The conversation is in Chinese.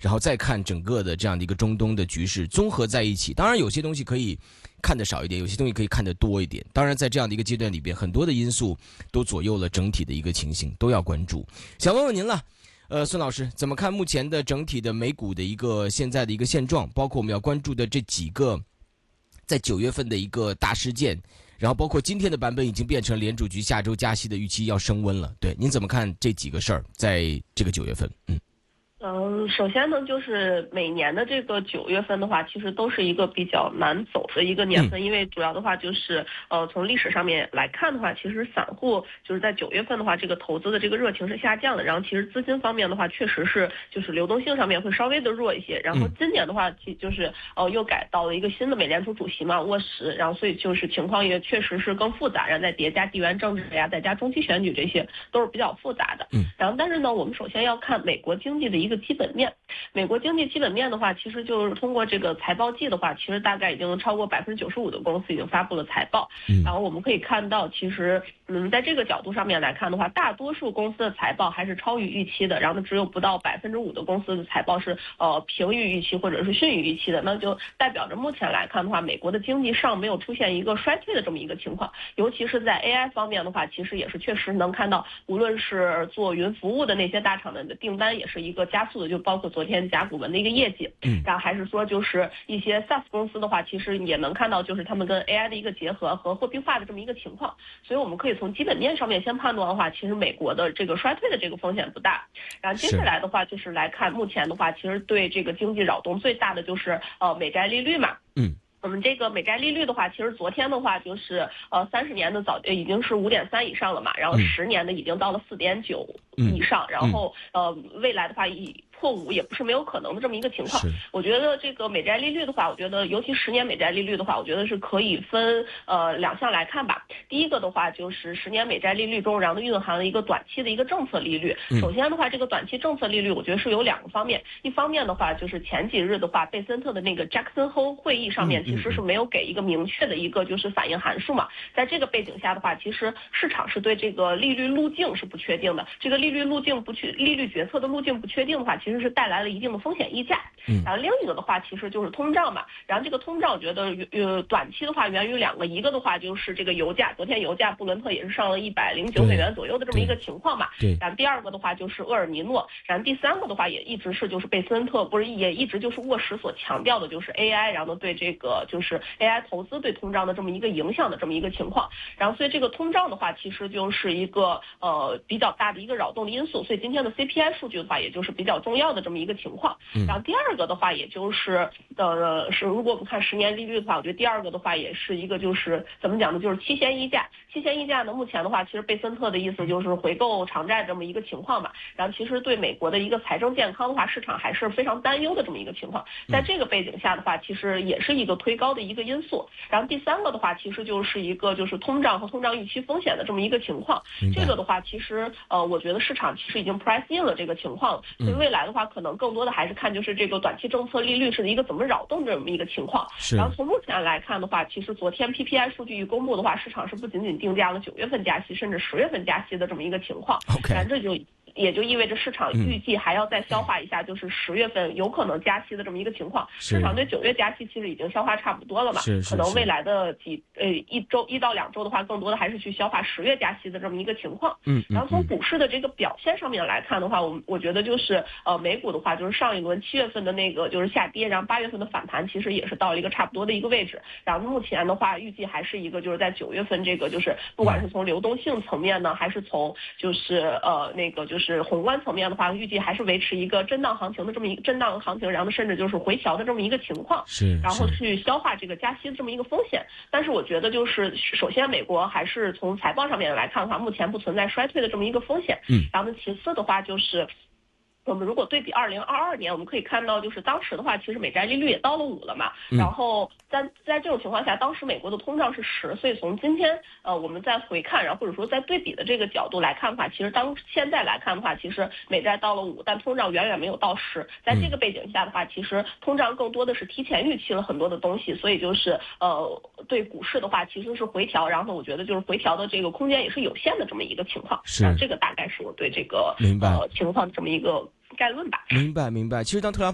然后再看整个的这样的一个中东的局势综合在一起。当然有些东西可以看得少一点，有些东西可以看得多一点。当然在这样的一个阶段里边，很多的因素都左右了整体的一个情形，都要关注。想问问您了，孙老师怎么看目前的整体的美股的一个现在的一个现状，包括我们要关注的这几个在9月份的一个大事件，然后包括今天的版本已经变成联储局下周加息的预期要升温了。对，您怎么看这几个事儿在这个9月份？ 首先呢，就是每年的这个9月份的话，其实都是一个比较难走的一个年份，因为主要的话就是从历史上面来看的话，其实散户就是在9月份的话，这个投资的这个热情是下降的，然后其实资金方面的话，确实是就是流动性上面会稍微的弱一些。然后今年的话，就是又改到了一个新的美联储主席嘛沃什，然后所以就是情况也确实是更复杂，然后再叠加地缘政治呀，再加中期选举，这些都是比较复杂的。然后但是呢，我们首先要看美国经济的一个基本面。美国经济基本面的话，其实就是通过这个财报季的话，其实大概已经超过95%的公司已经发布了财报。然后我们可以看到，其实在这个角度上面来看的话，大多数公司的财报还是超于预期的，然后呢只有不到5%的公司的财报是平于预期或者是逊于预期的，那就代表着目前来看的话，美国的经济尚没有出现一个衰退的这么一个情况，尤其是在 AI 方面的话，其实也是确实能看到，无论是做云服务的那些大厂的订单也是一个加速的，就包括昨天甲骨文的一个业绩，然后还是说就是一些 SaaS 公司的话，其实也能看到就是他们跟 AI 的一个结合和货币化的这么一个情况，所以我们可以从基本面上面先判断的话，其实美国的这个衰退的这个风险不大。然后接下来的话就是来看目前的话，其实对这个经济扰动最大的就是美债利率嘛。我们这个美债利率的话，其实昨天的话就是30年的已经是5.3以上了嘛，然后10年的已经到了4.9以上，然后未来的话破5也不是没有可能的这么一个情况。我觉得这个美债利率的话，我觉得尤其10年美债利率的话，我觉得是可以分两项来看吧。第一个的话就是10年美债利率中，然后蕴含了一个短期的一个政策利率。首先的话，这个短期政策利率，我觉得是有2个方面。一方面的话，就是前几日的话，贝森特的那个 Jackson Hole 会议上面，其实是没有给一个明确的一个就是反应函数嘛。在这个背景下的话，其实市场是对这个利率路径是不确定的。这个利率决策的路径不确定的话，其实是带来了一定的风险溢价。然后另一个的话，其实就是通胀嘛。然后这个通胀，我觉得短期的话源于2个，一个的话就是这个油价，昨天油价布伦特也是上了109美元左右的这么一个情况嘛。然后第2个的话就是厄尔尼诺，然后第3个的话也一直是就是贝森特也一直就是沃什所强调的就是 AI， 然后对这个就是 AI 投资对通胀的这么一个影响的这么一个情况。然后所以这个通胀的话，其实就是一个比较大的一个扰动的因素。所以今天的 CPI 数据的话，也就是比较重要的这么一个情况。然后第2个的话，也就是如果我们看10年利率的话，我觉得第2个的话也是一个就是怎么讲呢，就是期限溢价。期限溢价呢，目前的话，其实贝森特的意思就是回购偿债这么一个情况嘛。然后其实对美国的一个财政健康的话，市场还是非常担忧的这么一个情况。在这个背景下的话，其实也是一个推高的一个因素。然后第3个的话，其实就是一个就是通胀和通胀预期风险的这么一个情况。这个的话，其实我觉得市场其实已经 price in 了这个情况，所以未来的话，可能更多的还是看就是这个短期政策利率是一个怎么扰动这么一个情况。然后从目前来看的话，其实昨天 PPI 数据一公布的话，市场是不仅仅定价了9月份加息，甚至10月份加息的这么一个情况。然后这也就意味着市场预计还要再消化一下，就是10月份有可能加息的这么一个情况。市场对9月加息其实已经消化差不多了嘛，可能未来的1到2周的话，更多的还是去消化10月加息的这么一个情况。然后从股市的这个表现上面来看的话，我觉得就是美股的话，就是上一轮7月份的那个就是下跌，然后8月份的反弹，其实也是到了一个差不多的一个位置。然后目前的话，预计还是一个就是在9月份这个就是不管是从流动性层面呢，还是从就是那个就是宏观层面的话，预计还是维持一个震荡行情的这么一个震荡行情，然后甚至就是回调的这么一个情况，然后去消化这个加息的这么一个风险。但是我觉得就是首先美国还是从财报上面来看的话，目前不存在衰退的这么一个风险。然后呢，其次的话就是我们如果对比2022年，我们可以看到，就是当时的话，其实美债利率也到了5了嘛。然后在这种情况下，当时美国的通胀是10，所以从今天我们再回看，然后或者说在对比的这个角度来看的话，其实现在来看的话，其实美债到了5，但通胀远远没有到10。在这个背景下的话，其实通胀更多的是提前预期了很多的东西，所以就是对股市的话其实是回调，然后呢，我觉得就是回调的这个空间也是有限的这么一个情况。这个大概是我对这个情况的这么一个概论吧。 明白。其实当特朗普